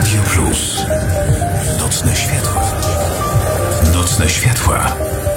Radio Plus. Nocne światła. Nocne światła.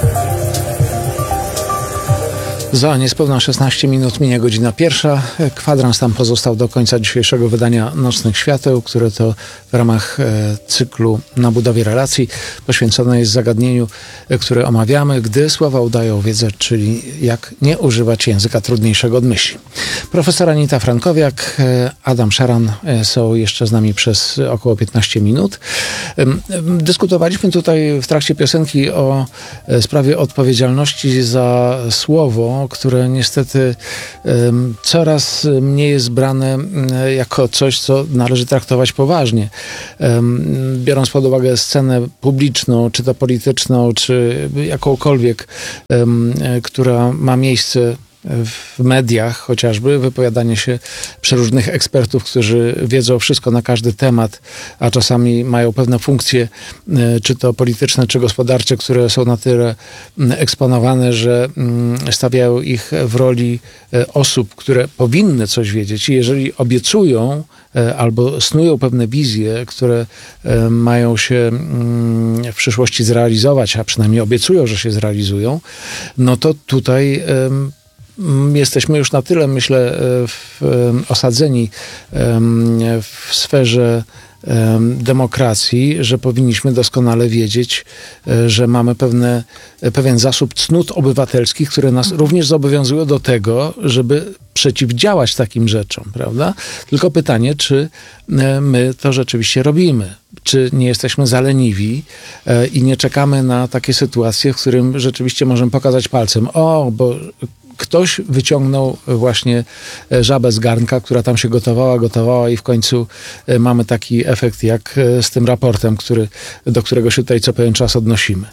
Za niespełna 16 minut minie godzina pierwsza. Kwadrans tam pozostał do końca dzisiejszego wydania Nocnych Świateł, które to w ramach cyklu Na budowie relacji poświęcone jest zagadnieniu, które omawiamy, gdy słowa udają wiedzę, czyli jak nie używać języka trudniejszego od myśli. Profesor Anita Frankowiak, Adam Szaran są jeszcze z nami przez około 15 minut. Dyskutowaliśmy tutaj w trakcie piosenki o sprawie odpowiedzialności za słowo, które niestety coraz mniej jest brane jako coś, co należy traktować poważnie. Biorąc pod uwagę scenę publiczną, czy to polityczną, czy jakąkolwiek, która ma miejsce w mediach chociażby, wypowiadanie się przeróżnych ekspertów, którzy wiedzą wszystko na każdy temat, a czasami mają pewne funkcje, czy to polityczne, czy gospodarcze, które są na tyle eksponowane, że stawiają ich w roli osób, które powinny coś wiedzieć. I jeżeli obiecują albo snują pewne wizje, które mają się w przyszłości zrealizować, a przynajmniej obiecują, że się zrealizują, no to tutaj jesteśmy już na tyle, myślę, osadzeni w sferze demokracji, że powinniśmy doskonale wiedzieć, że mamy pewien zasób cnót obywatelskich, które nas również zobowiązują do tego, żeby przeciwdziałać takim rzeczom, prawda? Tylko pytanie, czy my to rzeczywiście robimy? Czy nie jesteśmy zaleniwi i nie czekamy na takie sytuacje, w którym rzeczywiście możemy pokazać palcem, bo ktoś wyciągnął właśnie żabę z garnka, która tam się gotowała i w końcu mamy taki efekt jak z tym raportem, do którego się tutaj co pewien czas odnosimy.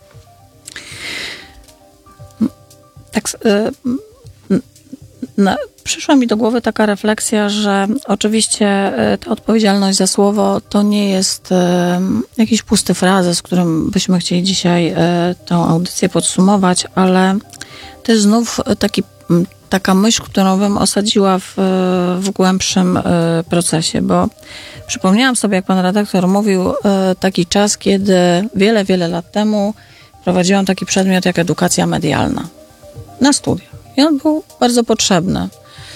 Tak, przyszła mi do głowy taka refleksja, że oczywiście ta odpowiedzialność za słowo to nie jest jakiś pusty frazes, którym byśmy chcieli dzisiaj tą audycję podsumować, ale to jest znów taka myśl, którą bym osadziła w głębszym procesie, bo przypomniałam sobie, jak pan redaktor mówił, taki czas, kiedy wiele, wiele lat temu prowadziłam taki przedmiot jak edukacja medialna na studiach. I on był bardzo potrzebny.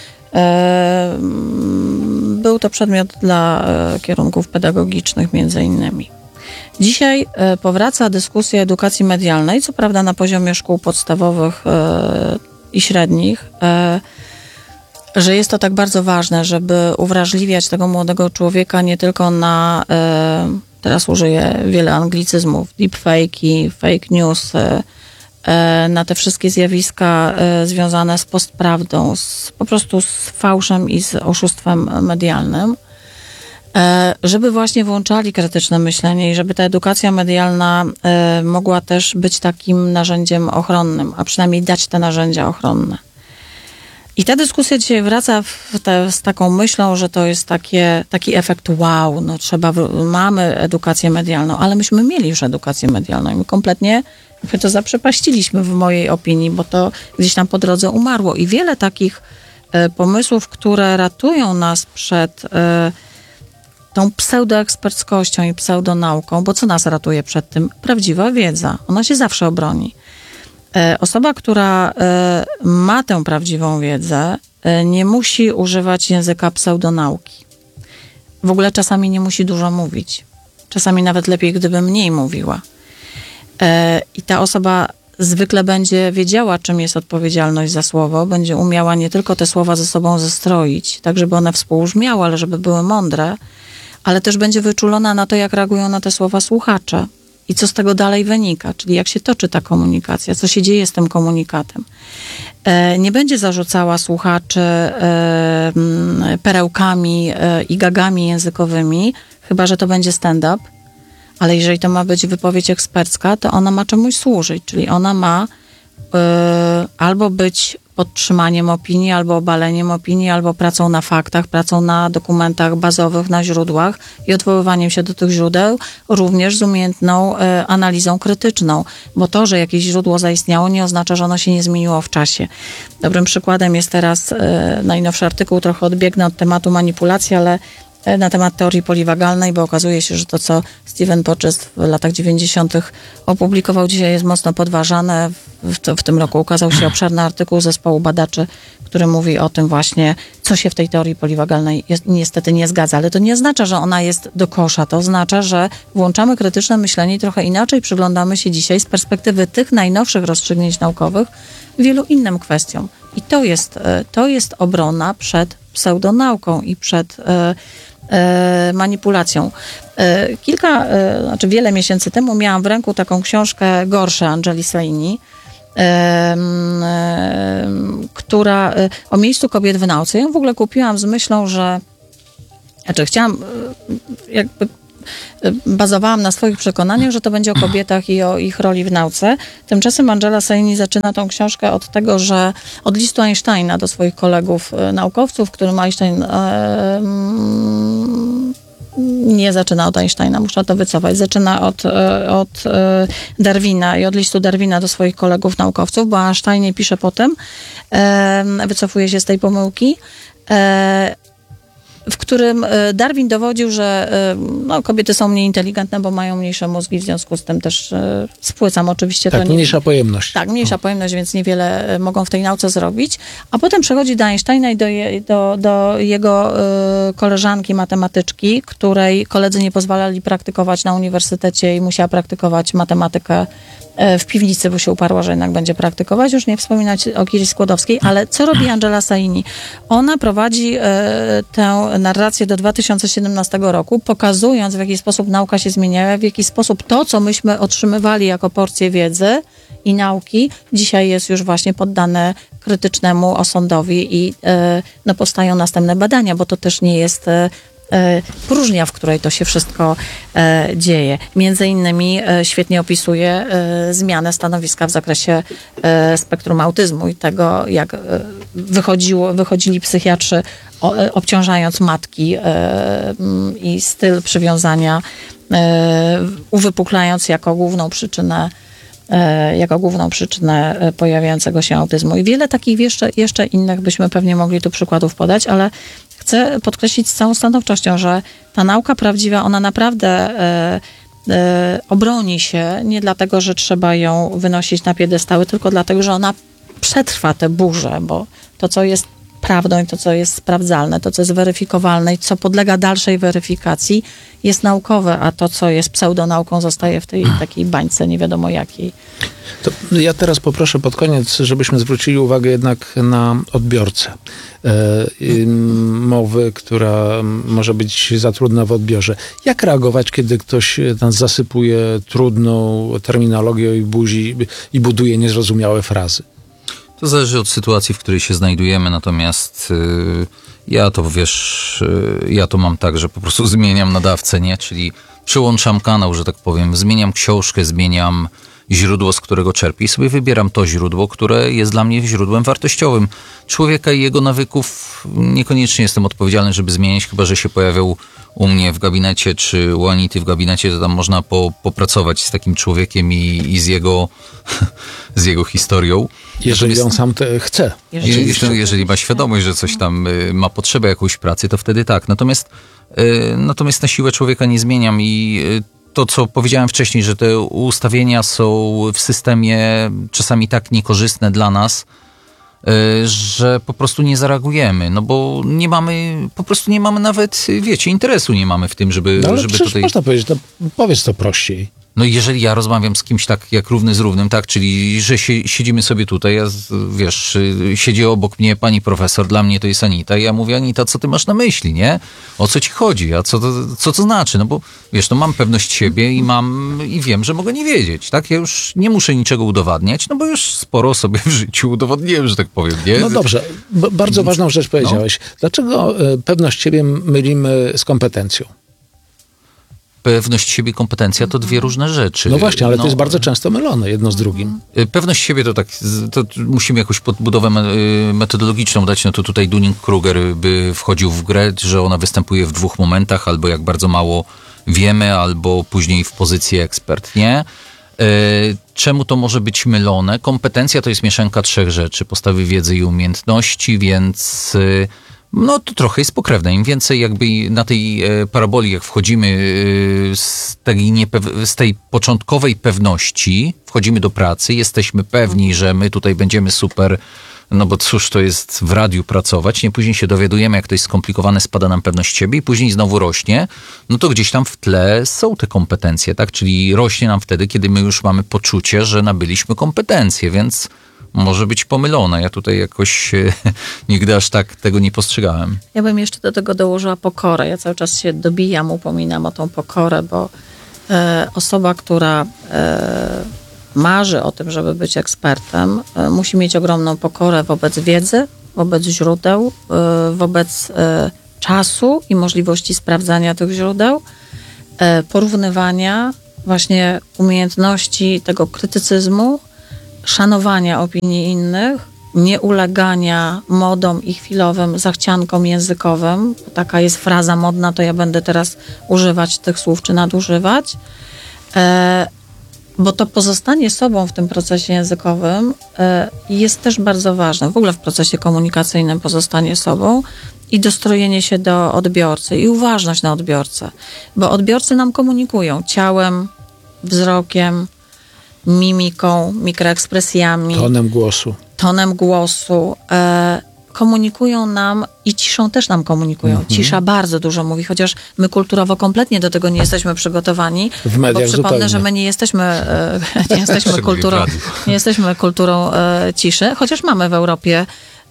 Był to przedmiot dla kierunków pedagogicznych między innymi. Dzisiaj powraca dyskusja edukacji medialnej, co prawda na poziomie szkół podstawowych i średnich, że jest to tak bardzo ważne, żeby uwrażliwiać tego młodego człowieka nie tylko na, teraz użyję wiele anglicyzmów, deepfake'i, fake news, na te wszystkie zjawiska związane z postprawdą, po prostu z fałszem i z oszustwem medialnym, żeby właśnie włączali krytyczne myślenie i żeby ta edukacja medialna mogła też być takim narzędziem ochronnym, a przynajmniej dać te narzędzia ochronne. I ta dyskusja dzisiaj wraca z taką myślą, że to jest taki efekt wow, mamy edukację medialną, ale myśmy mieli już edukację medialną i my kompletnie to zaprzepaściliśmy w mojej opinii, bo to gdzieś tam po drodze umarło. I wiele takich pomysłów, które ratują nas przed tą pseudoeksperckością i pseudonauką, bo co nas ratuje przed tym? Prawdziwa wiedza. Ona się zawsze obroni. Osoba, która ma tę prawdziwą wiedzę, nie musi używać języka pseudonauki. W ogóle czasami nie musi dużo mówić. Czasami nawet lepiej, gdyby mniej mówiła. I ta osoba zwykle będzie wiedziała, czym jest odpowiedzialność za słowo, będzie umiała nie tylko te słowa ze sobą zestroić, tak żeby one współbrzmiały, ale żeby były mądre, ale też będzie wyczulona na to, jak reagują na te słowa słuchacze i co z tego dalej wynika, czyli jak się toczy ta komunikacja, co się dzieje z tym komunikatem. Nie będzie zarzucała słuchaczy perełkami i gagami językowymi, chyba że to będzie stand-up, ale jeżeli to ma być wypowiedź ekspercka, to ona ma czemuś służyć, czyli ona ma albo być podtrzymaniem opinii, albo obaleniem opinii, albo pracą na faktach, pracą na dokumentach bazowych, na źródłach i odwoływaniem się do tych źródeł, również z umiejętną analizą krytyczną, bo to, że jakieś źródło zaistniało, nie oznacza, że ono się nie zmieniło w czasie. Dobrym przykładem jest teraz najnowszy artykuł, trochę odbiegnę od tematu manipulacji, ale na temat teorii poliwagalnej, bo okazuje się, że to, co Stephen Porges w latach 90. opublikował, dzisiaj jest mocno podważane. W tym roku ukazał się obszerny artykuł zespołu badaczy, który mówi o tym właśnie, co się w tej teorii poliwagalnej niestety nie zgadza. Ale to nie oznacza, że ona jest do kosza. To oznacza, że włączamy krytyczne myślenie i trochę inaczej przyglądamy się dzisiaj z perspektywy tych najnowszych rozstrzygnięć naukowych wielu innym kwestiom. I to jest obrona przed pseudonauką i przed manipulacją. Wiele miesięcy temu miałam w ręku taką książkę Gorsze Angeli Saini, która o miejscu kobiet w nauce. Ja ją w ogóle kupiłam z myślą, że chciałam bazowałam na swoich przekonaniach, że to będzie o kobietach i o ich roli w nauce. Tymczasem Angela Saini zaczyna tą książkę od tego, że od listu Einsteina do swoich kolegów naukowców, w którym Einstein nie zaczyna od Einsteina, muszę to wycofać. Zaczyna od Darwina i od listu Darwina do swoich kolegów naukowców, bo Einstein nie pisze potem. Wycofuje się z tej pomyłki. W którym Darwin dowodził, że kobiety są mniej inteligentne, bo mają mniejsze mózgi, w związku z tym też spłycam oczywiście. Tak, mniejsza pojemność. Tak, mniejsza pojemność, więc niewiele mogą w tej nauce zrobić. A potem przechodzi do Einsteina i do jego koleżanki matematyczki, której koledzy nie pozwalali praktykować na uniwersytecie i musiała praktykować matematykę w piwnicy, bo się uparła, że jednak będzie praktykować. Już nie wspominać o Kiri Skłodowskiej, ale co robi Angela Saini? Ona prowadzi tę narrację do 2017 roku, pokazując, w jaki sposób nauka się zmieniała, w jaki sposób to, co myśmy otrzymywali jako porcję wiedzy i nauki, dzisiaj jest już właśnie poddane krytycznemu osądowi i powstają następne badania, bo to też nie jest próżnia, w której to się wszystko dzieje. Między innymi świetnie opisuje zmianę stanowiska w zakresie spektrum autyzmu i tego, jak wychodzili psychiatrzy, obciążając matki i styl przywiązania, uwypuklając jako główną przyczynę pojawiającego się autyzmu. I wiele takich jeszcze innych byśmy pewnie mogli tu przykładów podać, ale chcę podkreślić z całą stanowczością, że ta nauka prawdziwa, ona naprawdę obroni się nie dlatego, że trzeba ją wynosić na piedestały, tylko dlatego, że ona przetrwa te burze, bo to, co jest prawdą i to, co jest sprawdzalne, to, co jest weryfikowalne i co podlega dalszej weryfikacji, jest naukowe, a to, co jest pseudonauką, zostaje w tej takiej bańce nie wiadomo jakiej. To ja teraz poproszę pod koniec, żebyśmy zwrócili uwagę jednak na odbiorcę mowy, która może być za trudna w odbiorze. Jak reagować, kiedy ktoś nas zasypuje trudną terminologią i buduje niezrozumiałe frazy? To zależy od sytuacji, w której się znajdujemy, natomiast ja to mam tak, że po prostu zmieniam nadawcę, nie? Czyli przyłączam kanał, że tak powiem, zmieniam książkę, zmieniam źródło, z którego czerpię i sobie wybieram to źródło, które jest dla mnie źródłem wartościowym. Człowieka i jego nawyków niekoniecznie jestem odpowiedzialny, żeby zmieniać, chyba że się pojawiał u mnie w gabinecie, czy u Anity w gabinecie, to tam można popracować z takim człowiekiem i z jego historią. Jeżeli on sam chce. Jeżeli ma świadomość, że coś tam ma potrzebę jakąś pracy, to wtedy tak. Natomiast na siłę człowieka nie zmieniam i to, co powiedziałem wcześniej, że te ustawienia są w systemie czasami tak niekorzystne dla nas, że po prostu nie zareagujemy, no bo po prostu nie mamy nawet, interesu nie mamy w tym, żeby tutaj... można powiedzieć, powiedz to prościej. No i jeżeli ja rozmawiam z kimś tak jak równy z równym, tak, czyli że siedzimy sobie tutaj, siedzi obok mnie pani profesor, dla mnie to jest Anita i ja mówię, Anita, co ty masz na myśli, nie? O co ci chodzi? A co to znaczy? No bo mam pewność siebie i wiem, że mogę nie wiedzieć, tak? Ja już nie muszę niczego udowadniać, no bo już sporo sobie w życiu udowodniłem, że tak powiem, nie? No dobrze, bardzo ważną rzecz powiedziałeś. Dlaczego pewność siebie mylimy z kompetencją? Pewność siebie, kompetencja to dwie różne rzeczy. No właśnie, ale to jest bardzo często mylone jedno z drugim. Pewność siebie to musimy jakąś podbudowę metodologiczną dać, no to tutaj Dunning-Kruger by wchodził w grę, że ona występuje w dwóch momentach, albo jak bardzo mało wiemy, albo później w pozycji ekspert, nie? Czemu to może być mylone? Kompetencja to jest mieszanka trzech rzeczy, podstawy wiedzy i umiejętności, więc No to trochę jest pokrewne. Im więcej jakby na tej paraboli, jak wchodzimy z tej początkowej pewności, wchodzimy do pracy, jesteśmy pewni, że my tutaj będziemy super, no bo cóż to jest w radiu pracować, nie później się dowiadujemy, jak to jest skomplikowane, spada nam pewność siebie i później znowu rośnie, no to gdzieś tam w tle są te kompetencje, tak? Czyli rośnie nam wtedy, kiedy my już mamy poczucie, że nabyliśmy kompetencje, więc może być pomylone. Ja tutaj jakoś nigdy aż tak tego nie postrzegałem. Ja bym jeszcze do tego dołożyła pokorę. Ja cały czas się dobijam, upominam o tą pokorę, bo osoba, która marzy o tym, żeby być ekspertem, musi mieć ogromną pokorę wobec wiedzy, wobec źródeł, wobec czasu i możliwości sprawdzania tych źródeł, porównywania, właśnie umiejętności tego krytycyzmu, szanowania opinii innych, nieulegania modom i chwilowym zachciankom językowym. Taka jest fraza modna, to ja będę teraz używać tych słów czy nadużywać. Bo to pozostanie sobą w tym procesie językowym jest też bardzo ważne. W ogóle w procesie komunikacyjnym pozostanie sobą i dostrojenie się do odbiorcy i uważność na odbiorcę. Bo odbiorcy nam komunikują ciałem, wzrokiem, mimiką, mikroekspresjami. Tonem głosu. Komunikują nam i ciszą też nam komunikują. Cisza bardzo dużo mówi, chociaż my kulturowo kompletnie do tego nie jesteśmy przygotowani. W mediach bo przypomnę, zupełnie. że my nie jesteśmy kulturą ciszy, chociaż mamy w Europie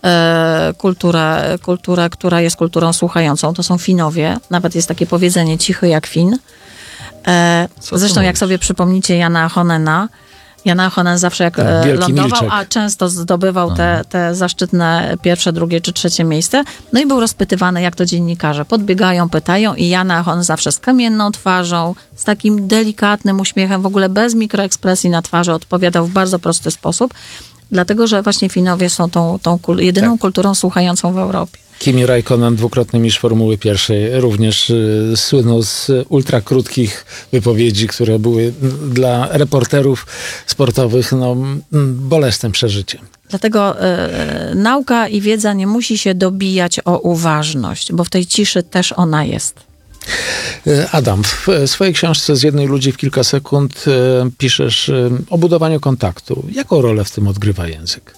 kulturę, która jest kulturą słuchającą. To są Finowie. Nawet jest takie powiedzenie cichy jak Fin. Zresztą jak sobie przypomnicie Jana Ahonena, Jan Ahonen zawsze jak lądował, milczek. a często zdobywał te zaszczytne pierwsze, drugie czy trzecie miejsce. No i był rozpytywany, jak to dziennikarze podbiegają, pytają i Jan Ahonen zawsze z kamienną twarzą, z takim delikatnym uśmiechem, w ogóle bez mikroekspresji na twarzy odpowiadał w bardzo prosty sposób, dlatego, że właśnie Finowie są tą jedyną kulturą słuchającą w Europie. Kimi Räikkönen, dwukrotny mistrz Formuły pierwszej, również słynął z ultrakrótkich wypowiedzi, które były dla reporterów sportowych bolesnym przeżyciem. Dlatego nauka i wiedza nie musi się dobijać o uważność, bo w tej ciszy też ona jest. Adam, w swojej książce Z jednej ludzi w kilka sekund piszesz o budowaniu kontaktu. Jaką rolę w tym odgrywa język?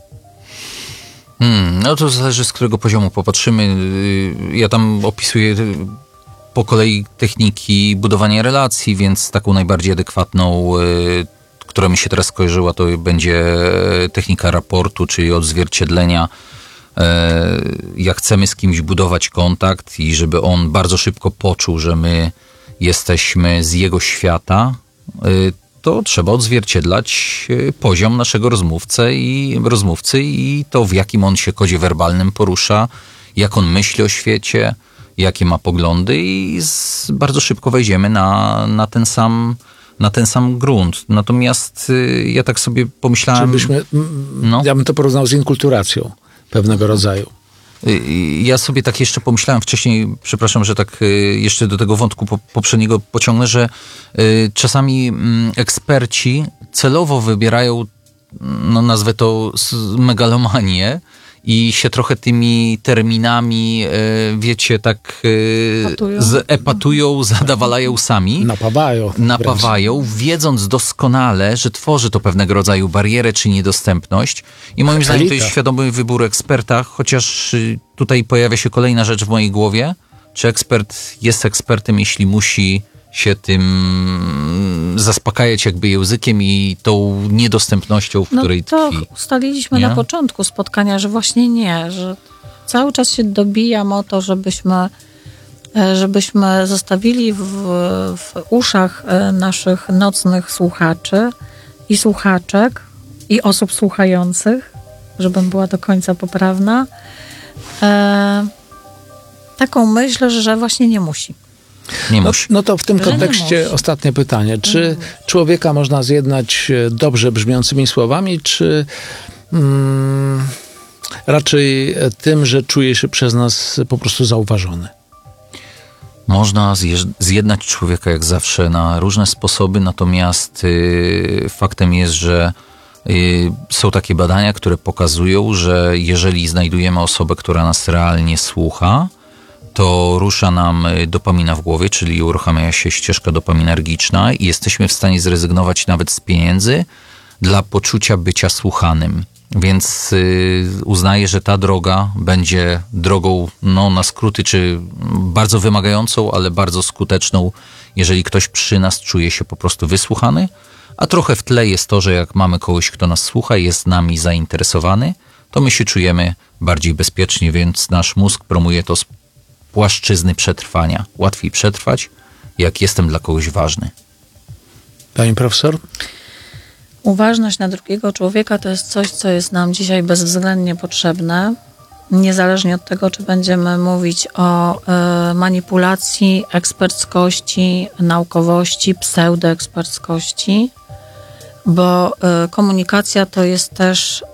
No to zależy, z którego poziomu popatrzymy. Ja tam opisuję po kolei techniki budowania relacji, więc taką najbardziej adekwatną, która mi się teraz skojarzyła, to będzie technika raportu, czyli odzwierciedlenia. Jak chcemy z kimś budować kontakt i żeby on bardzo szybko poczuł, że my jesteśmy z jego świata, to trzeba odzwierciedlać poziom naszego rozmówcy i to, w jakim on się kodzie werbalnym porusza, jak on myśli o świecie, jakie ma poglądy i bardzo szybko wejdziemy na ten sam grunt. Natomiast ja tak sobie pomyślałem... Ja bym to porównał z inkulturacją pewnego rodzaju. Ja sobie tak jeszcze pomyślałem wcześniej, przepraszam, że tak jeszcze do tego wątku poprzedniego pociągnę, że czasami eksperci celowo wybierają, nazwę to megalomanię i się trochę tymi terminami, wiecie, tak epatują, zadawalają sami. Napawają, wiedząc doskonale, że tworzy to pewnego rodzaju barierę czy niedostępność. I moim zdaniem to jest świadomy wybór eksperta, chociaż tutaj pojawia się kolejna rzecz w mojej głowie. Czy ekspert jest ekspertem, jeśli musi się tym zaspokajać jakby językiem i tą niedostępnością, w której to tkwi. ustaliliśmy na początku spotkania, że właśnie nie, że cały czas się dobijam o to, żebyśmy zostawili w uszach naszych nocnych słuchaczy i słuchaczek i osób słuchających, żebym była do końca poprawna, taką myśl, że właśnie nie musi. No to w tym kontekście ostatnie pytanie. Czy człowieka można zjednać dobrze brzmiącymi słowami, czy raczej tym, że czuje się przez nas po prostu zauważony? Można zjednać człowieka jak zawsze na różne sposoby, natomiast faktem jest, że Są takie badania, które pokazują, że jeżeli znajdujemy osobę, która nas realnie słucha, to rusza nam dopamina w głowie, czyli uruchamia się ścieżka dopaminergiczna i jesteśmy w stanie zrezygnować nawet z pieniędzy dla poczucia bycia słuchanym. Więc uznaję, że ta droga będzie drogą na skróty, czy bardzo wymagającą, ale bardzo skuteczną, jeżeli ktoś przy nas czuje się po prostu wysłuchany, a trochę w tle jest to, że jak mamy kogoś, kto nas słucha, jest nami zainteresowany, to my się czujemy bardziej bezpiecznie, więc nasz mózg promuje to z płaszczyzny przetrwania. Łatwiej przetrwać, jak jestem dla kogoś ważny. Pani profesor? Uważność na drugiego człowieka to jest coś, co jest nam dzisiaj bezwzględnie potrzebne. Niezależnie od tego, czy będziemy mówić o manipulacji, eksperckości, naukowości, pseudoeksperckości, bo komunikacja to jest też